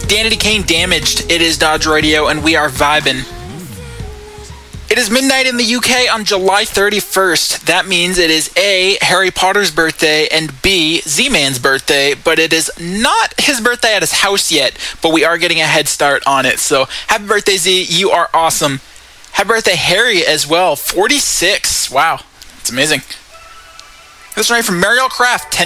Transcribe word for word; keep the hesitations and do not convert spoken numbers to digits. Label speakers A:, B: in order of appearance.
A: Danity Kane Damaged. It is Dodge Radio, and we are vibing. It is midnight in the U K on July thirty-first. That means it is A, Harry Potter's birthday, and B, Z-Man's birthday, but it is not his birthday at his house yet, but we are getting a head start on it. So happy birthday, Z. You are awesome. Happy birthday, Harry, as well. forty-six. Wow. It's amazing. This is right from Mariel Craft. ten